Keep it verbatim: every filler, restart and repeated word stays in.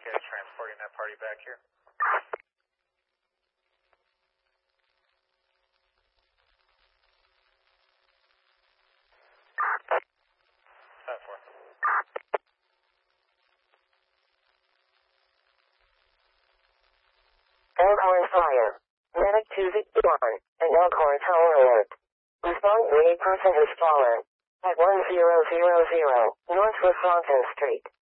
guys transporting that party back here? ten four. Elkhorn Fire. Medic two sixty-one. An Elkhorn Tower alert. Respond to a person has fallen. At one zero zero zero North Wisconsin Street.